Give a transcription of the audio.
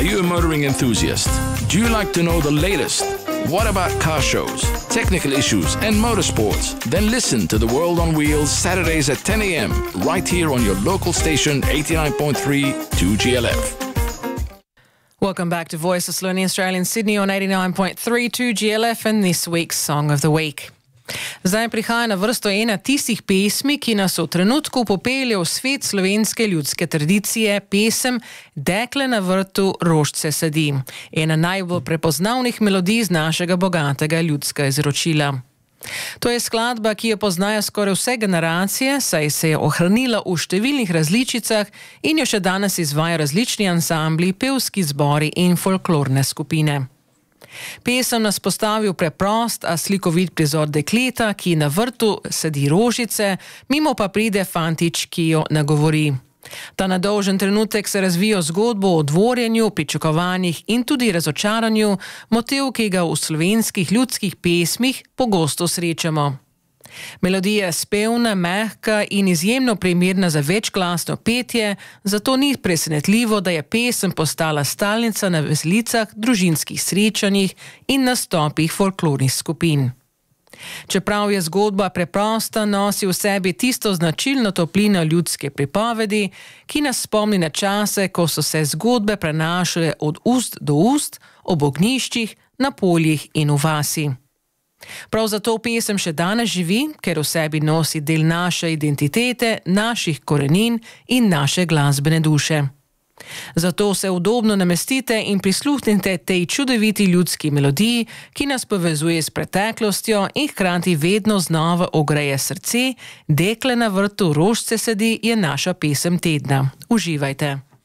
you a motoring enthusiast? Do you like to know the latest? What about car shows, technical issues and motorsports? Then listen to The World on Wheels Saturdays at 10 a.m. right here on your local station 89.3 2GLF. Welcome back to Voice of Slovenia Australia in Sydney on 89.3 2GLF and this week's Song of the Week. Zdaj prihaja na vrsto ena tistih pesmi, ki nas v trenutku popelje v svet slovenske ljudske tradicije, pesem Dekle na vrtu rožice sadi. Ena najbolj prepoznavnih melodij z našega bogatega ljudskega izročila. To je skladba, ki jo poznajo skoraj vse generacije, saj se je ohranila v številnih različicah in jo še danes izvajajo različni ansambli, pevski zbori in folklorne skupine. Pesem nas postavi v preprost, a slikovit prizor dekleta, ki na vrtu sedi rožice, mimo pa pride fantič, ki jo nagovori. Ta nedolžen trenutek se razvijo zgodbo o dvorjenju, pričakovanjih in tudi razočaranju, motiv, ki ga v slovenskih ljudskih pesmih pogosto srečamo. Melodija je spevna, mehka in izjemno primerna za večglasno petje, zato ni presenetljivo, da je pesem postala stalnica na veselicah, družinskih srečanjih in nastopih folklornih skupin. Čeprav je zgodba preprosta, nosi v sebi tisto značilno toplino ljudske pripovedi, ki nas spomni na čase, ko so se zgodbe prenašale od ust do ust, ob ognjiščih, na poljih in v vasi. Prav zato pesem še danes živi, ker v sebi nosi del naše identitete, naših korenin in naše glasbene duše. Zato se udobno namestite in prisluhnite tej čudoviti ljudski melodiji, ki nas povezuje s preteklostjo in hkrati vedno znova ogreje srce. Dekle na vrtu rožice sedi je naša pesem tedna. Uživajte!